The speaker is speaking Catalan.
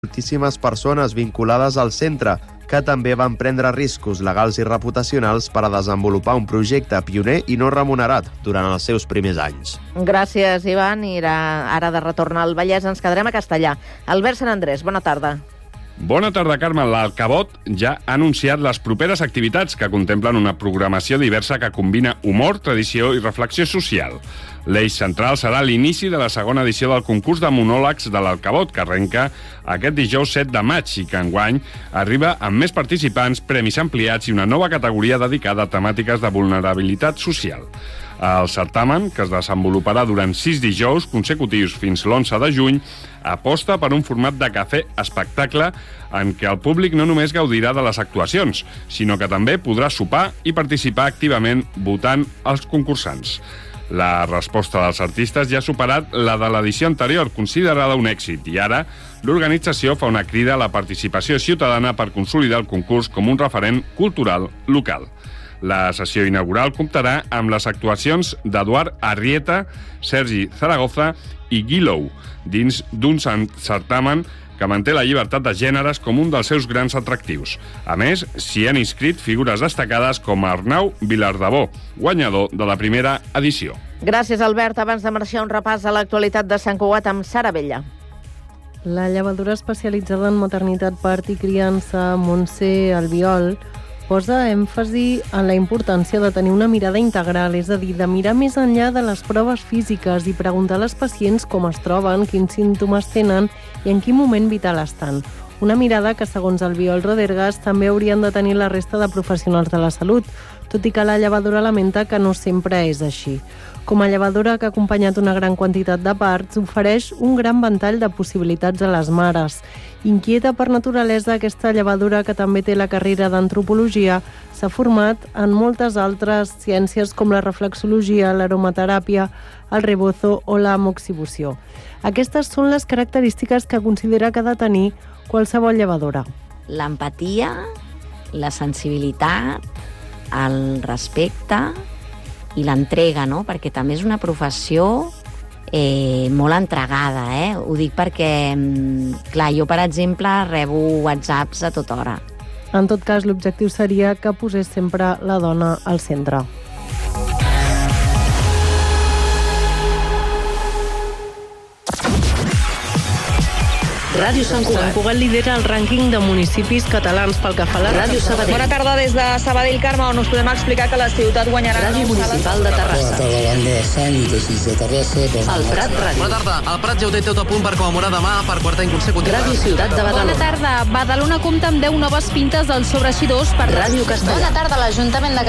moltíssimes persones vinculades al centre, que també van prendre riscos legals i reputacionals per a desenvolupar un projecte pioner i no remunerat durant els seus primers anys. Gràcies, Ivan. I ara de retorn al Vallès ens quedarem a Castellà. Albert Sant Andrés, bona tarda. Bona tarda, Carme. L'Alcavot ja ha anunciat les properes activitats que contemplen una programació diversa que combina humor, tradició i reflexió social. L'eix central serà l'inici de la segona edició del concurs de monòlegs de l'Alcavot, que arrenca aquest dijous 7 de maig i que enguany arriba amb més participants, premis ampliats i una nova categoria dedicada a temàtiques de vulnerabilitat social. El certamen, que es desenvoluparà durant 6 dijous consecutius fins l'11 de juny, aposta per un format de cafè-espectacle en què el públic no només gaudirà de les actuacions, sinó que també podrà sopar i participar activament votant els concursants. La resposta dels artistes ja ha superat la de l'edició anterior, considerada un èxit, i ara l'organització fa una crida a la participació ciutadana per consolidar el concurs com un referent cultural local. La sessió inaugural comptarà amb les actuacions d'Eduard Arrieta, Sergi Zaragoza i Guilou, dins d'un certamen que manté la llibertat de gèneres com un dels seus grans atractius. A més, s'hi han inscrit figures destacades com Arnau Vilardebó, guanyador de la primera edició. Gràcies, Albert. Abans de marxar, un repàs a l'actualitat de Sant Cugat amb Sara Vella. La llevadora especialitzada en maternitat, part i criança, Montse Albiol, posa èmfasi en la importància de tenir una mirada integral, és a dir, de mirar més enllà de les proves físiques i preguntar a les pacients com es troben, quins símptomes tenen i en quin moment vital estan. Una mirada que, segons Albiol Rodergas, també haurien de tenir la resta de professionals de la salut, tot i que la llevadora lamenta que no sempre és així. Com a llevadora que ha acompanyat una gran quantitat de parts, ofereix un gran ventall de possibilitats a les mares. Inquieta per naturalesa, aquesta llevadora, que també té la carrera d'antropologia, s'ha format en moltes altres ciències com la reflexologia, l'aromateràpia, el rebozo o la moxibució. Aquestes són les característiques que considera que ha de tenir qualsevol llevadora. L'empatia, la sensibilitat, el respecte i l'entrega, no? Perquè també és una professió molt entregada, Ho dic perquè, clar, jo, per exemple, rebo whatsapps a tota hora. En tot cas, l'objectiu seria que posés sempre la dona al centre. Ràdio Sant Cugat. Sant Cugat lidera el rànquing de municipis catalans pel que fa a la Ràdio Sabadell. Bona tarda des de Sabadell, Carme, on us podem explicar que la ciutat guanyarà... Ràdio Municipal de Terrassa. Bona tarda, banda de Sant i de Terrassa. El Prat Ràdio. Bona tarda, el Prat ja ho té tot a punt per commemorar demà per quart any consecutiu. Ràdio Ciutat de Badalona. Bona tarda, Badalona compta amb 10 noves pintes als sobreeixidors per... Ràdio Castellà. Bona tarda, l'Ajuntament de